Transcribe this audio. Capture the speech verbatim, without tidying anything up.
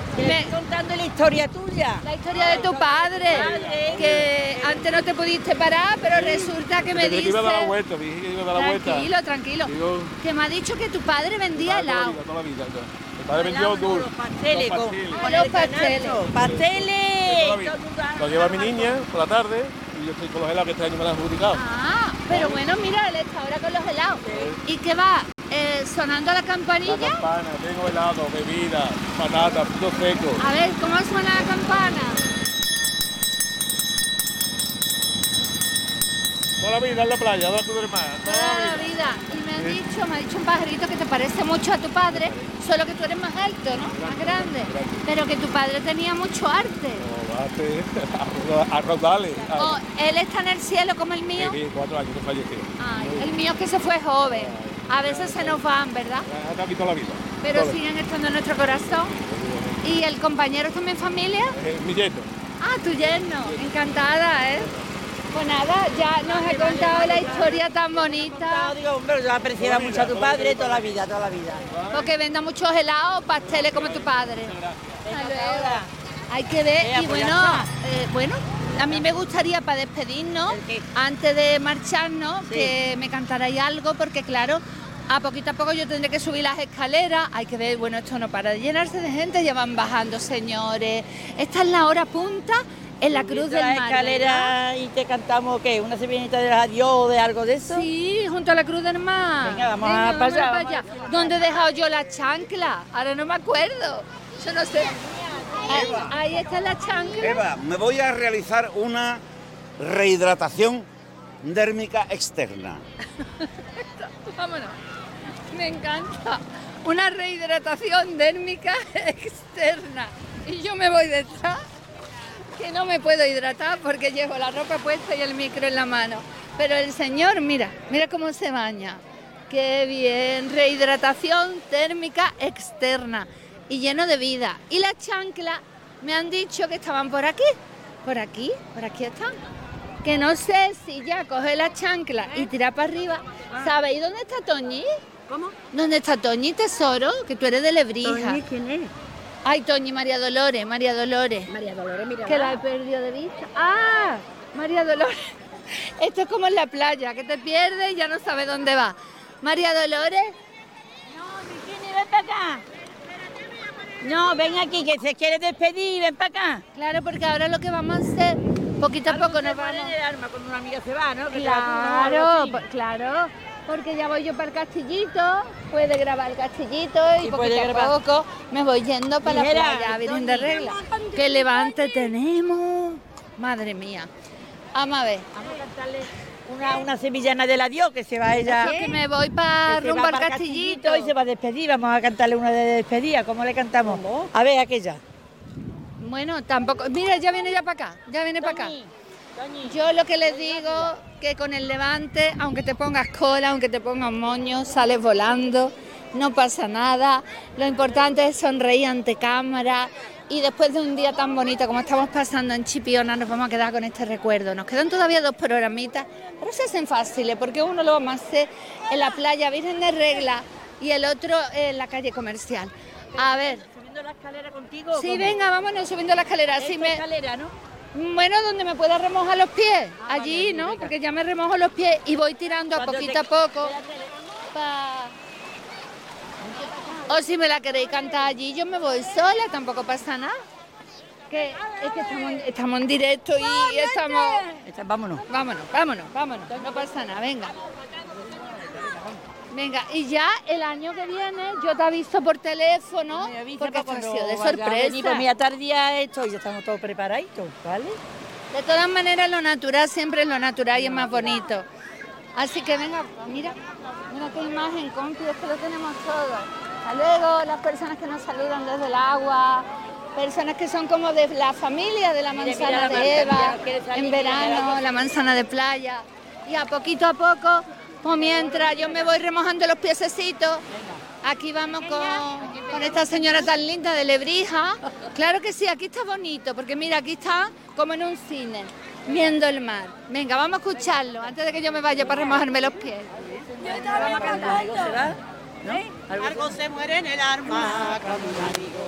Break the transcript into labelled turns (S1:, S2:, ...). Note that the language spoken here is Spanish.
S1: Que
S2: Me-
S1: estoy contando la historia tuya.
S2: La historia de tu padre,
S1: Padre.
S2: que antes no te pudiste parar, pero resulta que me
S3: Te dije que
S2: dice...
S3: iba a dar la vuelta, dije que iba a dar la vuelta.
S2: Tranquilo, tranquilo.
S3: Digo,
S2: Que me ha dicho que tu padre vendía
S3: toda la
S2: helado.
S3: vida, toda la vida. Mi padre vendió
S1: Helado, no,
S3: dulce.
S1: los pasteles,
S3: los
S1: con-
S3: pasteles.
S1: con
S2: Los
S1: el
S2: pasteles.
S1: canasto.
S3: De
S1: ¡Pasteles!
S3: toda la vida. Lo lleva mi niña por la tarde y yo estoy con los helados que este año me lo han adjudicado.
S2: Ah, pero bueno, mira, él está ahora con los helados. ¿Y qué va? Eh, sonando la
S3: La
S2: campanilla.
S3: campana, tengo helado, bebida, patatas, frutos secos.
S2: A ver, ¿cómo suena la campana?
S3: Toda la vida en la playa, toda la cruz del mar. Toda
S2: Toda
S3: la
S2: la
S3: vida.
S2: vida. Y me ha
S3: Sí.
S2: dicho, me ha dicho un pajarito que te parece mucho a tu padre, solo que tú eres más alto, ¿no? Más grande. Pero que tu padre tenía mucho arte.
S3: No, bate, a, a rodales.
S2: O él está en el cielo como el mío.
S3: Sí, cuatro años que falleció.
S2: Ay, el mío es que se fue joven. A veces se nos van, ¿verdad?
S3: Ha estado aquí toda la vida.
S2: Pero
S3: Toda.
S2: siguen estando en nuestro corazón. ¿Y el compañero es también familia?
S3: Eh, mi yerno.
S2: Ah, tu yerno. Encantada, ¿eh? Pues nada, ya nos ha contado la historia tan bonita.
S1: Digo, hombre, yo apreciaba mucho a tu padre toda la vida, toda la vida.
S2: Porque venda muchos helados, pasteles como tu padre. Hasta luego. Hay que ver,
S1: Venga,
S2: y
S1: pues ya
S2: bueno,
S1: está.
S2: eh, bueno, a mí me gustaría para despedirnos,
S1: ¿El qué?
S2: antes de marcharnos,
S1: Sí.
S2: que me cantarais algo, porque claro, a poquito a poco yo tendré que subir las escaleras, hay que ver, bueno, esto no para de llenarse de gente, ya van bajando, señores. Esta es la hora punta en la Cruz del
S1: la
S2: Mar.
S1: escalera y te cantamos, ¿qué? ¿Una sevillita de adiós o de algo de eso?
S2: ¿verdad? Sí, junto a la Cruz del Mar.
S1: Venga, vamos a
S2: vámonos
S1: pasar,
S2: para
S1: vamos
S2: allá. ¿Dónde he dejado yo la chancla? Ahora no me acuerdo. Yo no sé. Ahí, ahí está la chancla.
S4: Eva, me voy a realizar una rehidratación dérmica externa.
S2: Vámonos. Me encanta. Una rehidratación dérmica externa. Y yo me voy detrás, que no me puedo hidratar porque llevo la ropa puesta y el micro en la mano. Pero el señor, mira, mira cómo se baña. Qué bien. Rehidratación térmica externa. Y lleno de vida. Y las chanclas me han dicho que estaban por aquí. Por aquí, por aquí están. Que no sé si ya coge la chancla y tira para arriba. ¿Sabéis dónde está Toñi?
S1: ¿Cómo?
S2: ¿Dónde está Toñi, tesoro? Que tú eres de Lebrija.
S1: ¿Quién es?
S2: Ay, Toñi, María Dolores, María Dolores.
S1: María Dolores, mira.
S2: Que la he perdido de vista. ¡Ah! María Dolores. Esto es como en la playa, que te pierdes y ya no sabes dónde va. María Dolores.
S1: No, Virginia, ven para acá. No, ven aquí, que se quiere despedir, ven para acá.
S2: Claro, porque ahora lo que vamos a hacer, poquito a poco nos vamos.
S1: el arma cuando una amiga se va, ¿no? Que te la tira,
S2: Claro,
S1: algo así.
S2: po- claro, porque ya voy yo para el castillito, puede grabar el castillito y
S1: Sí,
S2: poquito
S1: puede
S2: a
S1: grabar.
S2: poco me voy yendo para
S1: Ligera,
S2: la playa, Virgen de
S1: Tony.
S2: Regla. ¡Qué levante tenemos! Madre mía. Vamos a ver.
S1: Vamos a cantarle una, una sevillana del adiós, que se va ella.
S2: Yo que me voy para
S1: que se
S2: rumbo
S1: va
S2: al
S1: para el
S2: castillito.
S1: y se va a despedir. Vamos a cantarle una de despedida. ¿Cómo le cantamos? A ver, aquella.
S2: Bueno, tampoco. Mira, ya viene ya para acá, ya viene para acá.
S1: Toñi, Toñi.
S2: Yo lo que les digo, que con el levante, aunque te pongas cola, aunque te pongas moño, sales volando, no pasa nada. Lo importante es sonreír ante cámara y después de un día tan bonito como estamos pasando en Chipiona, nos vamos a quedar con este recuerdo. Nos quedan todavía dos programitas, pero se hacen fáciles porque uno lo vamos a hacer en la playa Virgen de Regla y el otro en la calle comercial. A ver,
S1: ¿Subiendo la escalera contigo?
S2: sí, venga, vámonos subiendo la escalera.
S1: Esta
S2: Sí, me...
S1: escalera, ¿no?
S2: Bueno, donde me pueda remojar los pies,
S1: Ah,
S2: allí,
S1: vale,
S2: ¿no?
S1: venga.
S2: Porque ya me remojo los pies y voy tirando a
S1: Cuando
S2: poquito
S1: te-
S2: a poco. pa- O si me la queréis cantar allí, yo me voy sola, tampoco pasa nada. Que es que estamos, estamos en directo y estamos...
S1: Esta, vámonos.
S2: Vámonos, vámonos, vámonos, no pasa nada, venga. Venga, y ya el año que viene yo te aviso por teléfono,
S1: Me avisa
S2: porque
S1: para
S2: esto ha
S1: cuando
S2: sido de
S1: vaya a venir, pues
S2: sorpresa.
S1: mira, tardía esto y ya estamos todos preparaditos, ¿vale?
S2: De todas maneras, lo natural siempre es lo natural y es más bonito. Así que venga, mira, mira qué imagen, compi, es que lo tenemos todo. Hasta luego, las personas que nos saludan desde el agua, personas que son como de la familia de la
S1: Mira,
S2: manzana
S1: mira la
S2: de
S1: Marta,
S2: Eva,
S1: mira, quiere salir,
S2: en
S1: mira,
S2: verano,
S1: mira.
S2: la manzana de playa. Y a poquito a poco, pues mientras yo me voy remojando los piececitos, aquí vamos con, con esta señora tan linda de Lebrija. Claro que sí, aquí está bonito, porque mira, aquí está como en un cine, viendo el mar. Venga, vamos a escucharlo, antes de que yo me vaya para remojarme los pies.
S1: Algo se va, ¿no? Algo se-
S5: Algo se muere en el alma, cuando un amigo